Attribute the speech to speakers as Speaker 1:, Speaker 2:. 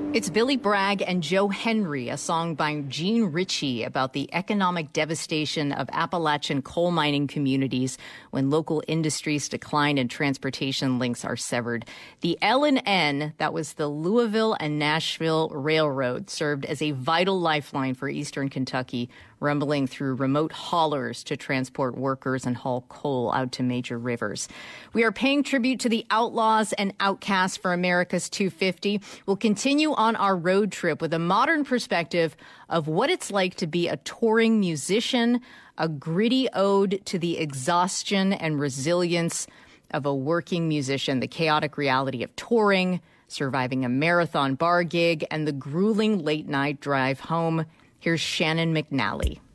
Speaker 1: It's Billy Bragg and Joe Henry, a song by Gene Ritchie about the economic devastation of Appalachian coal mining communities when local industries decline and transportation links are severed. The L&N, that was the Louisville and Nashville Railroad, served as a vital lifeline for eastern Kentucky, rumbling through remote haulers to transport workers and haul coal out to major rivers. We are paying tribute to the outlaws and outcasts for America's 250. We'll continue on our road trip with a modern perspective of what it's like to be a touring musician, a gritty ode to the exhaustion and resilience of a working musician, the chaotic reality of touring, surviving a marathon bar gig, and the grueling late-night drive home. Here's Shannon McNally.